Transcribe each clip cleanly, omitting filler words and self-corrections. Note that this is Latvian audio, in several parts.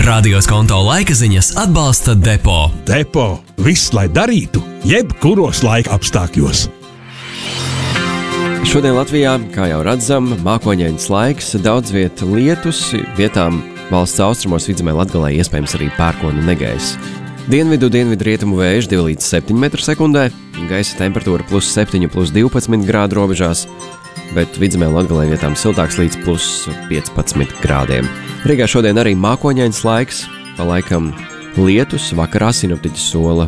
Radio Skonto laika ziņas atbalsta Depo. Depo. Viss, lai darītu, jebkuros laika apstākļos. Šodien Latvijā, kā jau redzam, mākoņains laiks, daudz viet lietus, vietām valsts austrumos Vidzemē Latgalē iespējams arī pērkona negaiss. Dienvidu rietumu vējš 2 līdz 7 m/sekundē, gaisa temperatūra +7, +12 grādu robežās, bet Vidzemē Latgalē vietām siltāks līdz +15 grādiem. Rīgā šodien arī mākoņains laiks, pa laikam lietus, vakarā sinoptiķi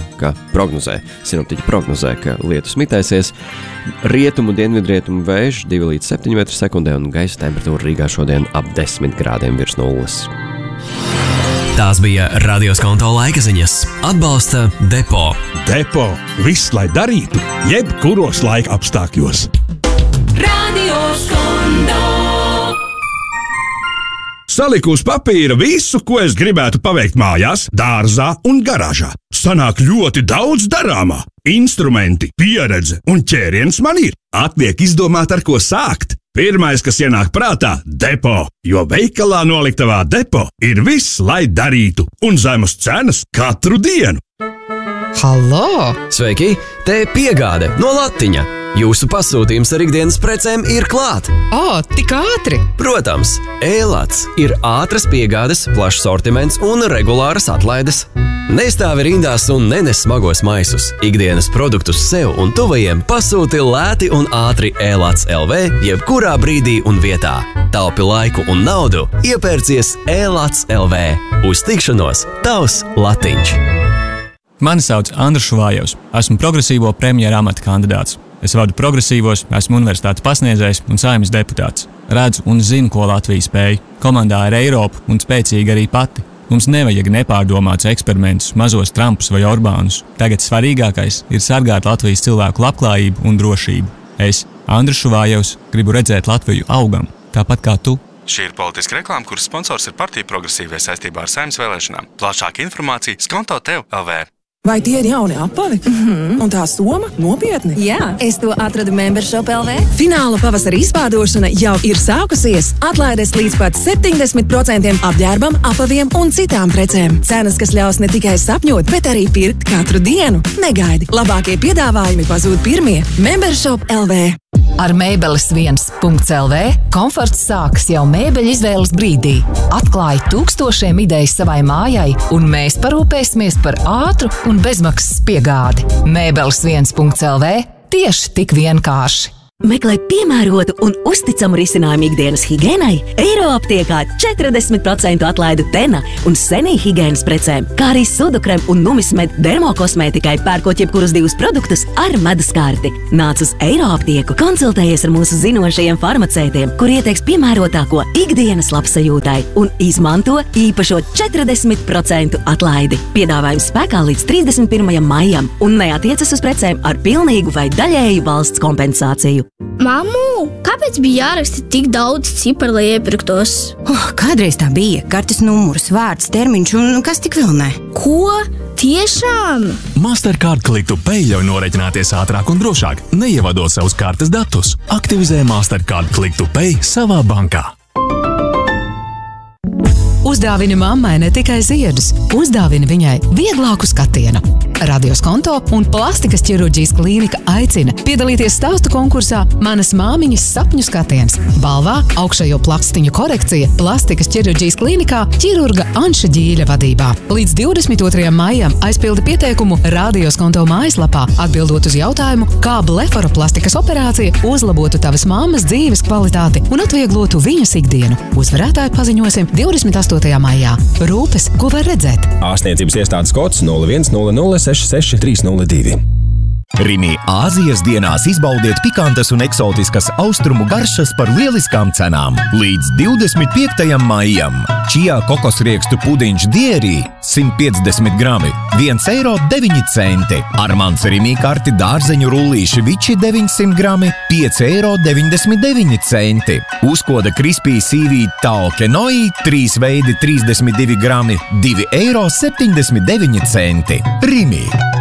prognozē, ka lietus mitēsies. Rietumu, dienvidrietumu vējš 2 līdz 7 m/sekundē un gaisa temperatūra Rīgā šodien ap 10 grādiem virs nulles. Tās bija Radio Skonto laika ziņas. Atbalsta Depo. Depo. Viss, lai darītu, jebkuros laika apstākļos. Radio Skonto. Saliku uz papīra visu, ko es gribētu paveikt mājās, dārzā un garāžā. Sanāk ļoti daudz darāmā. Instrumenti, pieredze un ķēriens man ir. Atliek izdomāt, ar ko sākt. Pirmais, kas ienāk prātā – Depo, jo veikalā noliktavā Depo ir viss, lai darītu, un zemas cenas katru dienu. Halo! Sveiki, te piegāde no Latiņa. Jūsu pasūtījums ar ikdienas precēm ir klāt. Tik ātri! Protams, e-lats ir ātras piegādes, plašs sortiments un regulāras atlaides. Neizstāvi rindās un nenes smagos maisus. Ikdienas produktus sev un tuvajiem pasūti lēti un ātri e-lats LV jebkurā brīdī un vietā. Taupi laiku un naudu, iepērcies e-lats LV. Uz tikšanos, tavs Latiņš! Mani sauc Andris Šuvājevs. Esmu progresīvo premjera amata kandidāts. Es vadu progresīvos, esmu universitātes pasniedzējs un Saeimas deputāts. Redzu un zinu, ko Latvija spēj. Komandā ir Eiropa un spēcīga arī pati. Mums nevajag nepārdomāts eksperimentus, mazos Trumpus vai Orbānus. Tagad svarīgākais ir sargāt Latvijas cilvēku labklājību un drošību. Es, Andris Šuvājevs, gribu redzēt Latviju augam, tāpat kā tu. Šī ir politiska reklāma, kuras sponsors ir partija Progresīvie saistībā ar Saeimas vēlēšanām. Plašāka informācija Skonto tev LV. Vai tie ir jauni apavi? Un tā soma nopietni? Jā, es to atradu Membershop LV. Fināla pavasara izpārdošana jau ir sākusies. Atlaides līdz pat 70% apģērbam, apaviem un citām precēm. Cenas, kas ļaus ne tikai sapņot, bet arī pirkt katru dienu. Negaidi, labākie piedāvājumi pazūd pirmie. Membershop LV. Ar mēbeles1.lv komforts sākas jau mēbeļu izvēles brīdī. Atklāj tūkstošiem idejas savai mājai, un mēs parūpēsimies par ātru un bezmaksas piegādi. Mēbeles1.lv tieši tik vienkārši. Meklē piemērotu un uzticamu risinājumu ikdienas higiēnai. Eiroaptiekā 40% atlaidu Tena un Senī higiēnas precēm, kā arī sudukrem un numismed dermokosmētikai pērkot jebkurus 2 produktus ar medus karti. Nāc uz Eiroaptieku, konsultējies ar mūsu zinošajiem farmacētiem, kur ieteiks piemērotāko ikdienas labsajūtai un izmanto īpašo 40% atlaidi. Piedāvājums spēkā līdz 31. maijam un neatiecas uz precēm ar pilnīgu vai daļēju valsts kompensāciju. Mammu, kāpēc bija jāraksta tik daudz ciparu, lai iepirktos? Kādreiz tā bija. Kartes numurs, vārds, termiņš un kas tik vēl ne. Ko? Tiešām? Mastercard Click to Pay ļauj norēķināties ātrāk un drošāk, neievadot savus kartes datus. Aktivizē Mastercard Click to Pay savā bankā. Uzdāvini mammai ne tikai ziedus, uzdāvini viņai vieglāku skatienu. Radio Skonto un Plastikas ķirurģijas klīnika aicina piedalīties stāstu konkursā Manas māmiņas sapņu skatiens. Balvā augšējo plakstiņu korekcija Plastikas ķirurģijas klīnikā ķirurga Anša Ģīļa vadībā. Līdz 22. maijam aizpildi pieteikumu Radio Skonto mājaslapā, atbildot uz jautājumu, kā blefaroplastikas operācija uzlabotu tavas mammas dzīves kvalitāti un atvieglotu viņas ikdienu. Uzvarētāju paziņosim 28. maijā. Rūpes, ko var redzēt? Ārstniecības iestādes kods 0100666302. Rimī Āzijas dienās izbaudiet pikantas un eksotiskas austrumu garšas par lieliskām cenām. Līdz 25. maijam čijā kokosriekstu pudiņš Dierī 150 grami 1,09 €. Armands Rimī karti dārzeņu rullīši Viči 900 grami 5,99 €. Uzkoda Krispī sīvīt Tao Kenoi 3 veidi 32 grami 2,79 €. Rimī.